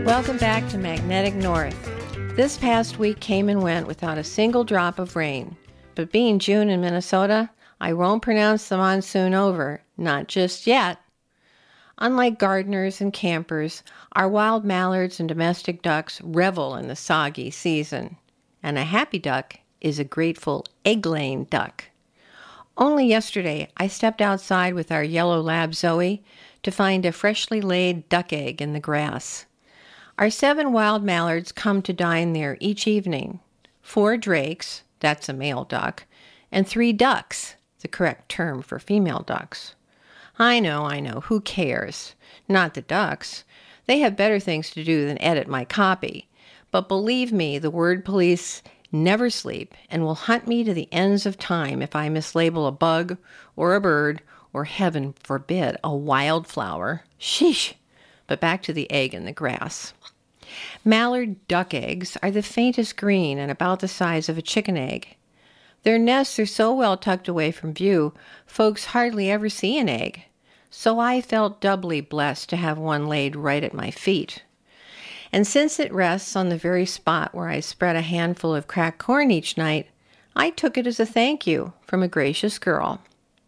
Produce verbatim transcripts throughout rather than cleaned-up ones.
Welcome back to Magnetic North. This past week came and went without a single drop of rain. But being June in Minnesota, I won't pronounce the monsoon over, not just yet. Unlike gardeners and campers, our wild mallards and domestic ducks revel in the soggy season. And a happy duck is a grateful egg-laying duck. Only yesterday, I stepped outside with our yellow lab Zoe to find a freshly laid duck egg in the grass. Our seven wild mallards come to dine there each evening. Four drakes, that's a male duck, and three ducks, the correct term for female ducks. I know, I know, who cares? Not the ducks. They have better things to do than edit my copy. But believe me, the word police never sleep and will hunt me to the ends of time if I mislabel a bug or a bird or, heaven forbid, a wildflower. Sheesh! But back to the egg in the grass. Mallard duck eggs are the faintest green and about the size of a chicken egg. Their nests are so well tucked away from view, folks hardly ever see an egg. So I felt doubly blessed to have one laid right at my feet. And since it rests on the very spot where I spread a handful of cracked corn each night, I took it as a thank you from a gracious girl.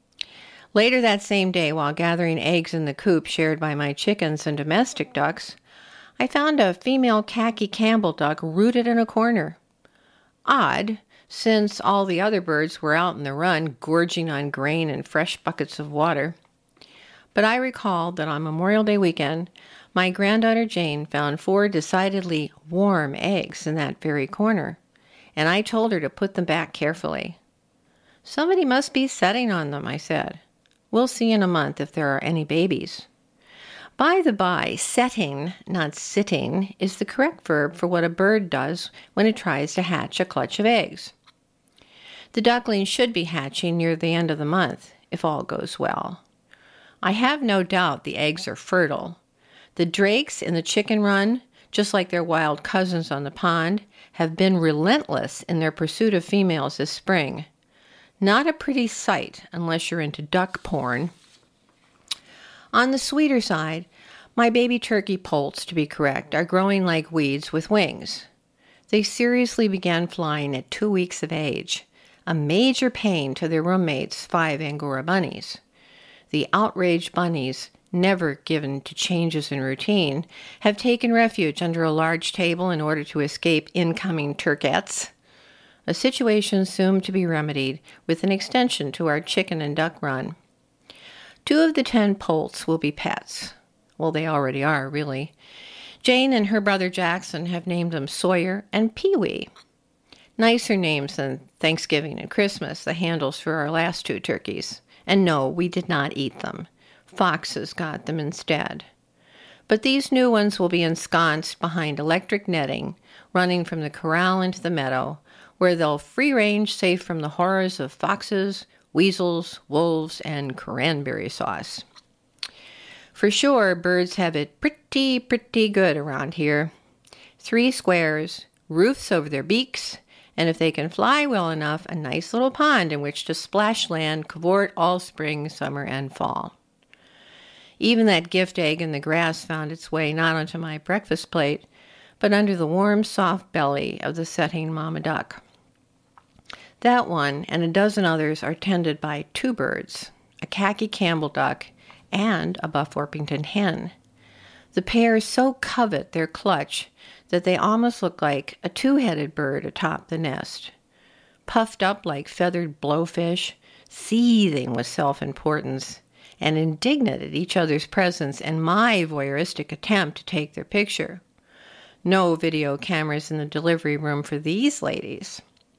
Later that same day, while gathering eggs in the coop shared by my chickens and domestic ducks, I found a female khaki Campbell duck rooted in a corner. Odd, since all the other birds were out in the run, gorging on grain and fresh buckets of water. But I recalled that on Memorial Day weekend, my granddaughter Jane found four decidedly warm eggs in that very corner, and I told her to put them back carefully. Somebody must be setting on them, I said. We'll see in a month if there are any babies. By the by, setting, not sitting, is the correct verb for what a bird does when it tries to hatch a clutch of eggs. The ducklings should be hatching near the end of the month, if all goes well. I have no doubt the eggs are fertile. The drakes in the chicken run, just like their wild cousins on the pond, have been relentless in their pursuit of females this spring. Not a pretty sight unless you're into duck porn. On the sweeter side, my baby turkey poults, to be correct, are growing like weeds with wings. They seriously began flying at two weeks of age, a major pain to their roommates, five Angora bunnies. The outraged bunnies, never given to changes in routine, have taken refuge under a large table in order to escape incoming turkettes. A situation soon to be remedied with an extension to our chicken and duck run. Two of the ten poults will be pets. Well, they already are, really. Jane and her brother Jackson have named them Sawyer and Pee-wee. Nicer names than Thanksgiving and Christmas, the handles for our last two turkeys. And no, we did not eat them. Foxes got them instead. But these new ones will be ensconced behind electric netting, running from the corral into the meadow, where they'll free range safe from the horrors of foxes, weasels, wolves, and cranberry sauce. For sure, birds have it pretty, pretty good around here. Three squares, roofs over their beaks, and if they can fly well enough, a nice little pond in which to splash land, cavort all spring, summer, and fall. Even that gift egg in the grass found its way not onto my breakfast plate, but under the warm, soft belly of the setting mama duck. That one and a dozen others are tended by two birds, a khaki Campbell duck and a Buff Orpington hen. The pair so covet their clutch that they almost look like a two-headed bird atop the nest. Puffed up like feathered blowfish, seething with self-importance, and indignant at each other's presence and my voyeuristic attempt to take their picture. No video cameras in the delivery room for these ladies.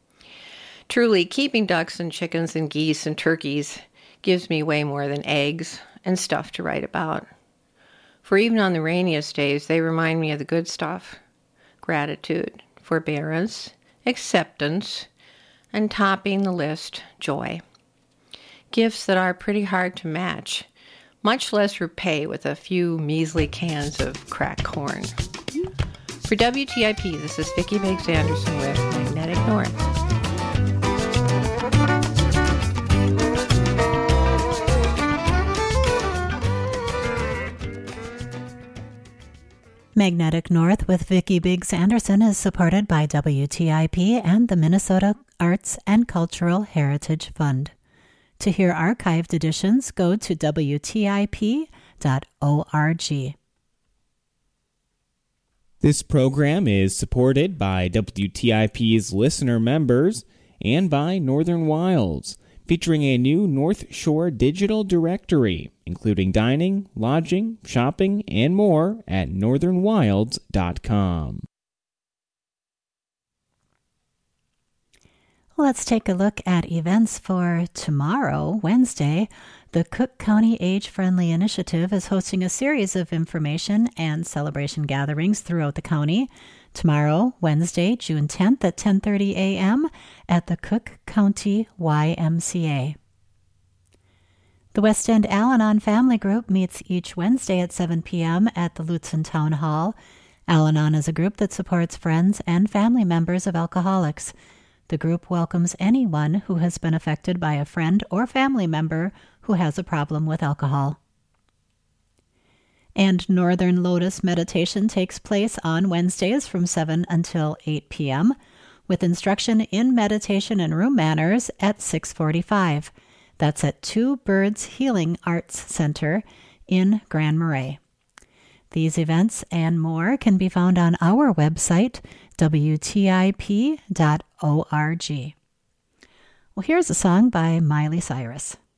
Truly, keeping ducks and chickens and geese and turkeys gives me way more than eggs and stuff to write about. For even on the rainiest days, they remind me of the good stuff. Gratitude, forbearance, acceptance, and topping the list, joy. Gifts that are pretty hard to match, much less repay with a few measly cans of cracked corn. For W T I P, this is Vicki Biggs Anderson with Magnetic North. Magnetic North with Vicki Biggs Anderson is supported by W T I P and the Minnesota Arts and Cultural Heritage Fund. To hear archived editions, go to W T I P dot org. This program is supported by W T I P's listener members and by Northern Wilds, featuring a new North Shore digital directory, including dining, lodging, shopping, and more at northern wilds dot com. Let's take a look at events for tomorrow, Wednesday. The Cook County Age-Friendly Initiative is hosting a series of information and celebration gatherings throughout the county. Tomorrow, Wednesday, June tenth at ten thirty a.m. at the Cook County Y M C A. The West End Al-Anon Family Group meets each Wednesday at seven p.m. at the Lutzen Town Hall. Al-Anon is a group that supports friends and family members of alcoholics. The group welcomes anyone who has been affected by a friend or family member who has a problem with alcohol. And Northern Lotus Meditation takes place on Wednesdays from seven until eight p.m. with instruction in meditation and room manners at six forty-five. That's at Two Birds Healing Arts Center in Grand Marais. These events and more can be found on our website, W T I P dot org. Well, here's a song by Miley Cyrus.